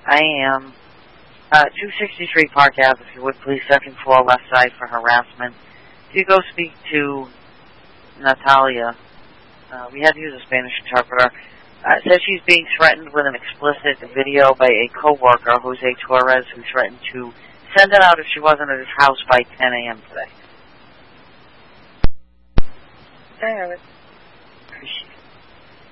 I am 263 Park Ave, if you would please, second floor, left side for harassment. If you go speak to Natalia, we had to use a Spanish interpreter. Says she's being threatened with an explicit video by a co-worker, Jose Torres, who threatened to send it out if she wasn't at his house by 10 a.m. today. I have it.